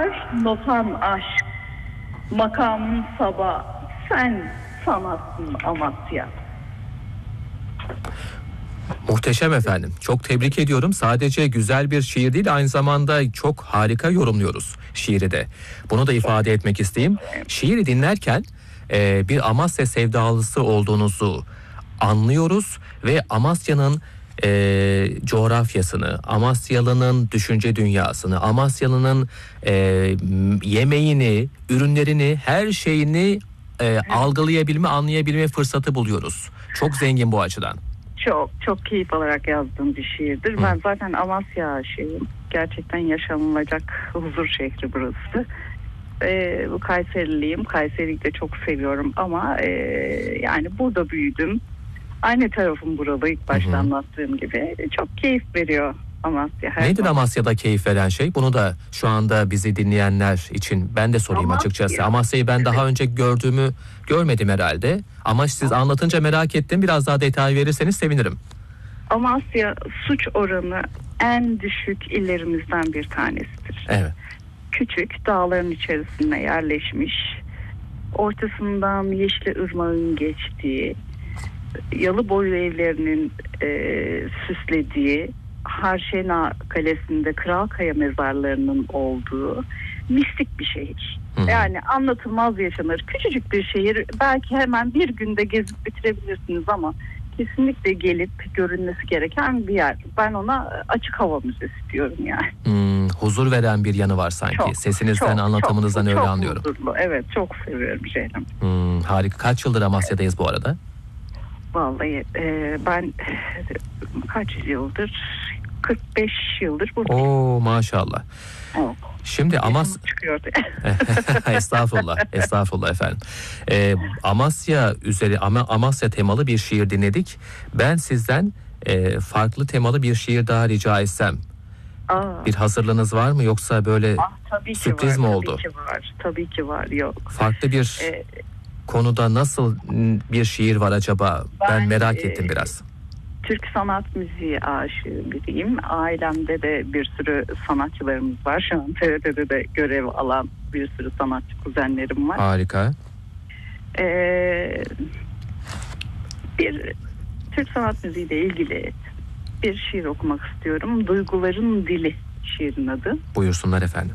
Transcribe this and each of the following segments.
var, notan aşk, makamın sabah, sen sanatsın Amasya. Muhteşem efendim. Çok tebrik ediyorum. Sadece güzel bir şiir değil, aynı zamanda çok harika yorumluyoruz şiiri de. Bunu da ifade etmek isteyeyim. Şiiri dinlerken bir Amasya sevdalısı olduğunuzu anlıyoruz ve Amasya'nın coğrafyasını, Amasyalı'nın düşünce dünyasını, Amasyalı'nın yemeğini, ürünlerini, her şeyini algılayabilme, anlayabilme fırsatı buluyoruz. Çok zengin bu açıdan. Çok keyif alarak yazdığım bir şiirdir. Ben zaten Amasya aşığıyım. Gerçekten yaşanılacak huzur şehri burası. Bu Kayseriliyim. Kayseri'yi de çok seviyorum ama yani burada büyüdüm. Aynı tarafım buralı, ilk başta anlattığım gibi. Çok keyif veriyor Amasya. Nedir Amasya'da keyif veren şey? Bunu da şu anda bizi dinleyenler için ben de sorayım açıkçası. Amasya'yı ben daha önce görmedim herhalde. Ama siz anlatınca merak ettim. Biraz daha detay verirseniz sevinirim. Amasya suç oranı en düşük illerimizden bir tanesidir. Evet. Küçük dağların içerisine yerleşmiş, ortasından Yeşilırmak'ın geçtiği, yalı boylu evlerinin süslediği, Harşena Kalesi'nde Kralkaya mezarlarının olduğu mistik bir şehir. Yani anlatılmaz yaşanır. Küçücük bir şehir. Belki hemen bir günde gezip bitirebilirsiniz ama kesinlikle gelip görünmesi gereken bir yer. Ben ona açık hava müzesi diyorum yani. Huzur veren bir yanı var sanki. Sesinizden, anlatımınızdan öyle anlıyorum. Çok huzurlu. Evet, çok seviyorum Ceylan. Harika. Kaç yıldır Amasya'dayız bu arada? Vallahi ben kaç yıldır? 45 yıldır buradayım. Oo, maşallah. Evet. Şimdi Estağfurullah efendim. Amasya temalı bir şiir dinledik. Ben sizden farklı temalı bir şiir daha rica etsem. Bir hazırlığınız var mı, yoksa böyle sürpriz mi oldu? Tabii ki var. Yok. Farklı bir konuda nasıl bir şiir var acaba? Ben merak ettim biraz. Türk sanat müziği aşığı biriyim. Ailemde de bir sürü sanatçılarımız var. Şu an TRT'de de görev alan bir sürü sanatçı kuzenlerim var. Harika. Bir Türk sanat müziği ile ilgili bir şiir okumak istiyorum. Duyguların Dili şiirin adı. Buyursunlar efendim.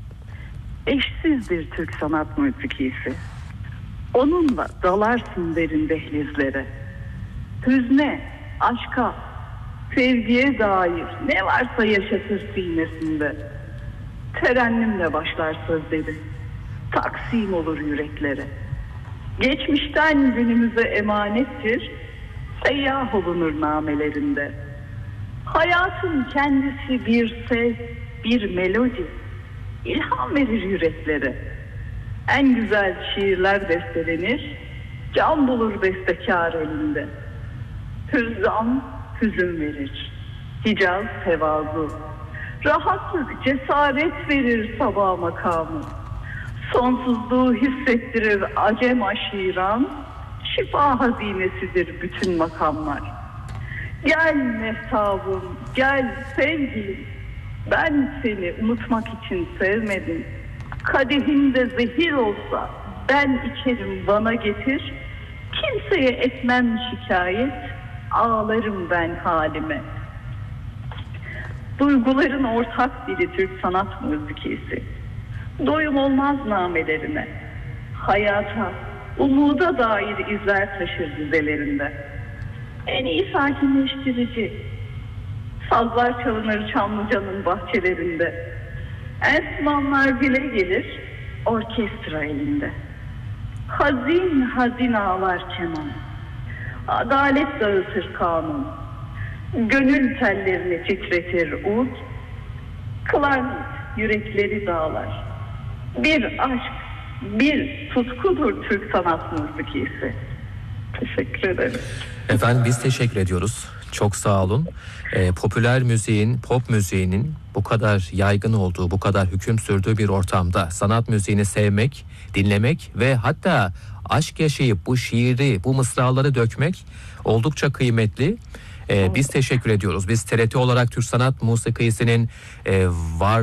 Eşsizdir Türk sanat müziğisi. Onunla dalarsın derin dehlizlere. Hüzne, aşka, sevgiye dair ne varsa yaşatır sinesinde. Terennümle başlar sözleri, taksim olur yüreklere. Geçmişten günümüze emanettir, seyyah olunur namelerinde. Hayatın kendisi bir ses, bir melodi, ilham verir yüreklere. En güzel şiirler bestelenir, can bulur bestekâr elinde. Hüzzam hüzün verir, Hicaz tevazu, rahatlık cesaret verir sabah makamı. Sonsuzluğu hissettirir acem aşiran, şifa hazinesidir bütün makamlar. Gel mehtabım, gel sevgilim, ben seni unutmak için sevmedim. Kadehinde zehir olsa ben içerim, bana getir. Kimseye etmem şikayet, ağlarım ben halime. Duyguların ortak dili Türk sanat müziğisi. Doyum olmaz namelerine. Hayata, umuda dair izler taşır dizelerinde. En iyi sakinleştirici. Sazlar çalınır Çamlıca'nın bahçelerinde. Enstrümanlar dile gelir, orkestra elinde. Hazin hazin ağlar keman. Adalet dağıtır kanun. Gönül tellerini titretir ud. Klarnet yürekleri dağlar. Bir aşk, bir tutkudur Türk sanat müziğisi. Teşekkür ederim. Efendim biz teşekkür ediyoruz. Çok sağ olun. Popüler müziğin, pop müziğinin bu kadar yaygın olduğu, bu kadar hüküm sürdüğü bir ortamda sanat müziğini sevmek, dinlemek ve hatta aşk yaşayıp bu şiiri, bu mısraları dökmek oldukça kıymetli. Biz teşekkür ediyoruz. Biz TRT olarak Türk sanat musikisinin var